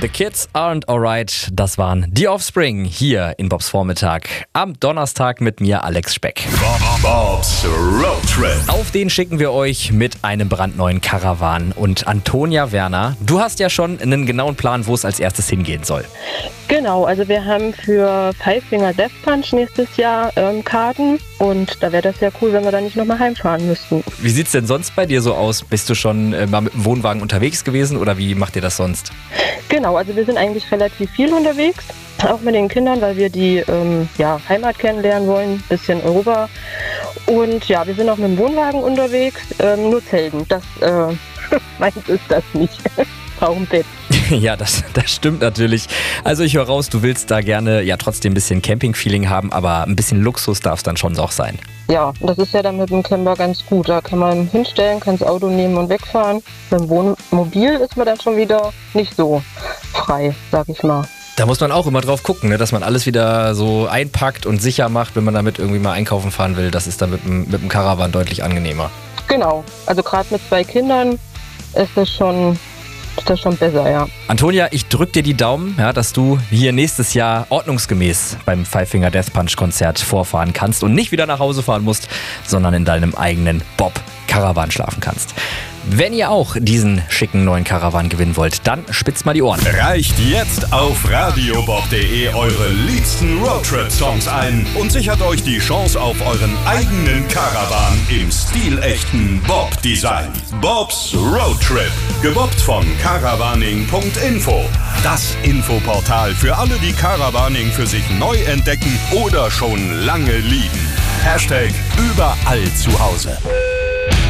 The Kids Aren't Alright, das waren die Offspring hier in Bobs Vormittag. Am Donnerstag mit mir Alex Speck. Bobs Road Trip. Auf den schicken wir euch mit einem brandneuen Caravan. Und Antonia Werner, du hast ja schon einen genauen Plan, wo es als erstes hingehen soll. Genau, also wir haben für Five Finger Death Punch nächstes Jahr Karten und da wäre das ja cool, wenn wir da nicht nochmal heimfahren müssten. Wie sieht's denn sonst bei dir so aus? Bist du schon mal mit dem Wohnwagen unterwegs gewesen oder wie macht ihr das sonst? Genau, also wir sind eigentlich relativ viel unterwegs, auch mit den Kindern, weil wir die Heimat kennenlernen wollen, bisschen Europa. Und ja, wir sind auch mit dem Wohnwagen unterwegs, nur Zelten. Das meins ist das nicht. Brauchen Bett. Ja, das stimmt natürlich. Also ich höre raus, du willst da gerne ja trotzdem ein bisschen Camping-Feeling haben, aber ein bisschen Luxus darf es dann schon auch sein. Ja, das ist ja dann mit dem Camper ganz gut. Da kann man hinstellen, kann das Auto nehmen und wegfahren. Mit dem Wohnmobil ist man dann schon wieder nicht so frei, sag ich mal. Da muss man auch immer drauf gucken, ne, dass man alles wieder so einpackt und sicher macht, wenn man damit irgendwie mal einkaufen fahren will. Das ist dann mit dem Caravan deutlich angenehmer. Genau, also gerade mit 2 Kindern ist das schon besser, ja. Antonia, ich drück dir die Daumen, ja, dass du hier nächstes Jahr ordnungsgemäß beim Five Finger Death Punch Konzert vorfahren kannst und nicht wieder nach Hause fahren musst, sondern in deinem eigenen Bob-Caravan schlafen kannst. Wenn ihr auch diesen schicken neuen Caravan gewinnen wollt, dann spitzt mal die Ohren. Reicht jetzt auf radiobob.de eure liebsten Roadtrip-Songs ein und sichert euch die Chance auf euren eigenen Caravan im stilechten Bob-Design. Bobs Road Trip, gebobbt von caravaning.info. Das Infoportal für alle, die Caravaning für sich neu entdecken oder schon lange lieben. #überall zu Hause.